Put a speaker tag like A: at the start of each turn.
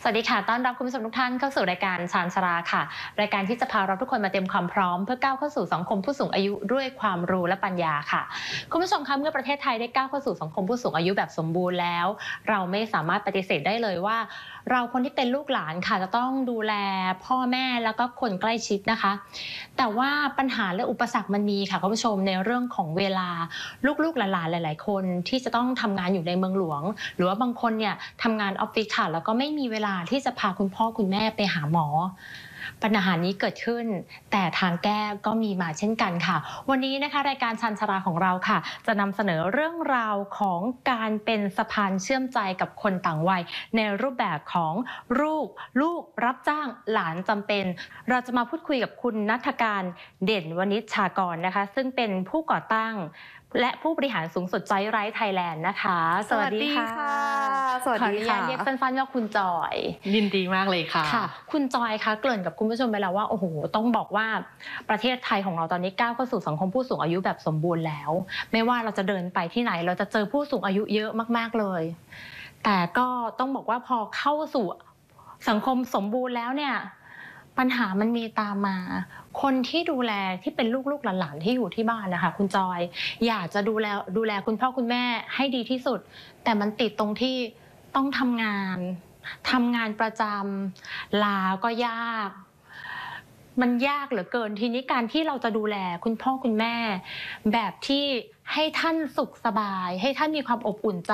A: สวัสดีค่ะต้อนรับคุณผู้ชมทุกท่านเข้าสู่รายการชาญชราค่ะรายการที่จะพาเราทุกคนมาเตรียมความพร้อมเพื่อก้าวเข้าสู่สังคมผู้สูงอายุด้วยความรู้และปัญญาค่ะคุณผู้ชมคะเมื่อประเทศไทยได้ก้าวเข้าสู่สังคมผู้สูงอายุแบบสมบูรณ์แล้วเราไม่สามารถปฏิเสธได้เลยว่าเราคนที่เป็นลูกหลานค่ะจะต้องดูแลพ่อแม่แล้วก็คนใกล้ชิดนะคะแต่ว่าปัญหาและอุปสรรคมันมีค่ะคุณผู้ชมในเรื่องของเวลาลูกๆหลานๆหลายๆคนที่จะต้องทำงานอยู่ในเมืองหลวงหรือว่าบางคนเนี่ยทำงานออฟฟิศค่ะแล้วก็ไม่มีเวลาที่จะพาคุณพ่อคุณแม่ไปหาหมอปัญหานี้เกิดขึ้นแต่ทางแก้ก็มีมาเช่นกันค่ะวันนี้นะคะรายการชันชราของเราค่ะจะนำเสนอเรื่องราวของการเป็นสะพานเชื่อมใจกับคนต่างวัยในรูปแบบของลูกรับจ้างหลานจำเป็นเราจะมาพูดคุยกับคุณณัฐการเด่นวณิชชากรนะคะซึ่งเป็นผู้ก่อตั้งและผู้บริหารสูงสุดจอยไร้ไทยแลนด์นะคะ
B: สวัสดีค่ะสวัสดีค่ะ
A: ขออนุญาตเรียกสั้นๆว่าคุณจอย
B: ยินดีมากเลยค่ะ
A: ค่ะคุณจอยคะเกริ่นกับคุณผู้ชมไปแล้วว่าโอ้โหต้องบอกว่าประเทศไทยของเราตอนนี้ก้าวเข้าสู่สังคมผู้สูงอายุแบบสมบูรณ์แล้วไม่ว่าเราจะเดินไปที่ไหนเราจะเจอผู้สูงอายุเยอะมากๆเลยแต่ก็ต้องบอกว่าพอเข้าสู่สังคมสมบูรณ์แล้วเนี่ยปัญหามันมีตามมาคนที่ดูแลที่เป็นลูกๆหลานๆที่อยู่ที่บ้านนะคะคุณจอยอยากจะดูแลคุณพ่อคุณแม่ให้ดีที่สุดแต่มันติดตรงที่ต้องทำงานประจำลาก็ยากมันยากเหลือเกินทีนี้การที่เราจะดูแลคุณพ่อคุณแม่แบบที่ให้ท่านสุขสบายให้ท่านมีความอบอุ่นใจ